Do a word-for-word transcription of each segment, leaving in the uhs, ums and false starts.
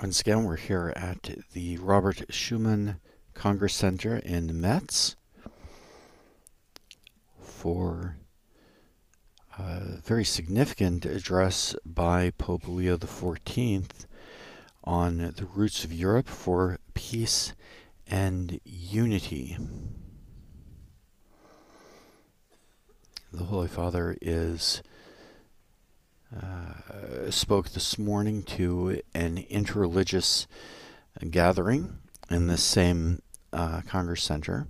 Once again, we're here at the Robert Schuman Congress Center in Metz for a very significant address by Pope Leo the fourteenth on the roots of Europe for peace and unity. The Holy Father is uh, spoke this morning to an interreligious gathering in this same uh, Congress Center,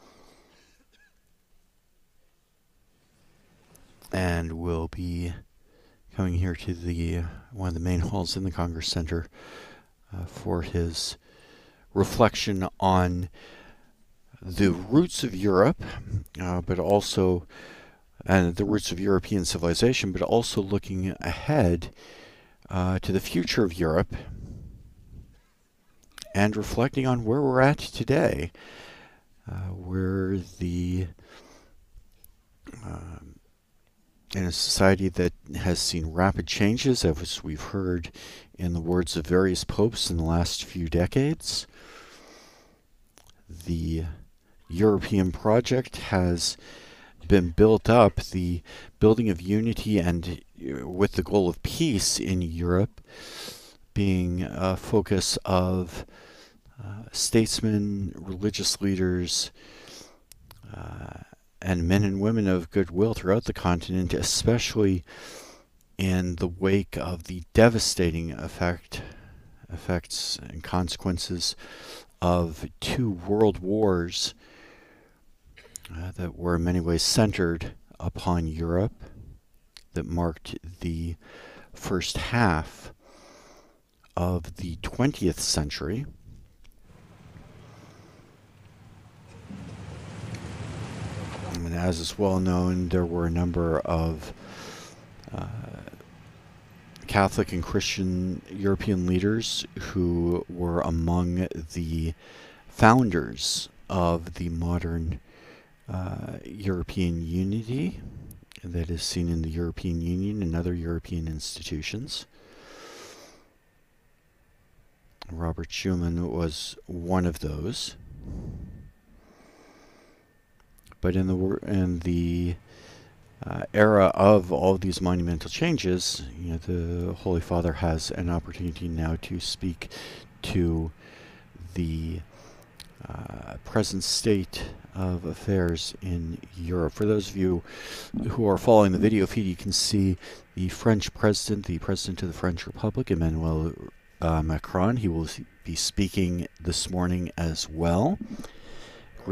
and will be coming here to the one of the main halls in the Congress Center uh, for his reflection on the roots of Europe, uh, but also and the roots of European civilization, but also looking ahead uh, to the future of Europe and reflecting on where we're at today, uh, where the uh, in a society that has seen rapid changes, as we've heard in the words of various popes in the last few decades. The European project has been built up, the building of unity and uh, with the goal of peace in Europe being a focus of uh, statesmen, religious leaders, uh, and men and women of goodwill throughout the continent, especially in the wake of the devastating effect, effects and consequences of two world wars uh, that were in many ways centered upon Europe, that marked the first half of the twentieth century. And as is well known, there were a number of uh, Catholic and Christian European leaders who were among the founders of the modern uh, European unity that is seen in the European Union and other European institutions. Robert Schuman was one of those. But in the in the uh, era of all of these monumental changes, you know, the Holy Father has an opportunity now to speak to the uh, present state of affairs in Europe. For those of you who are following the video feed, you can see the French president, the president of the French Republic, Emmanuel uh, Macron. He will be speaking this morning as well.